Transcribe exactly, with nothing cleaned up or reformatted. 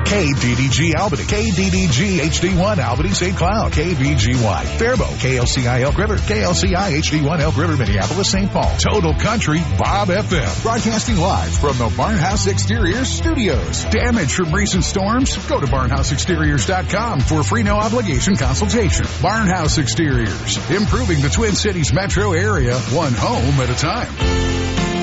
K D D G Albany, K D D G H D one Albany Saint Cloud, K V G Y Faribault, K L C I Elk River, K L C I H D one Elk River, Minneapolis, Saint Paul. Total Country Bob F M. Broadcasting live from the Barnhouse Exteriors Studios. Damage from recent storms? Go to barnhouse exteriors dot com for a free no obligation consultation. Barnhouse Exteriors, improving the Twin Cities metro area, one home at a time.